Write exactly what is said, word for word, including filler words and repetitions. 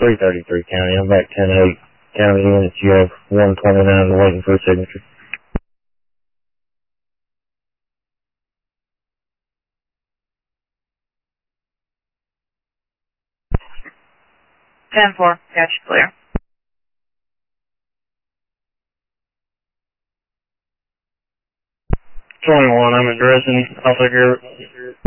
three thirty-three County. I'm back ten eight. County units, you have one twenty-nine waiting for a signature. ten four, gotcha, clear. twenty-one, I'm addressing. I'll take care of it.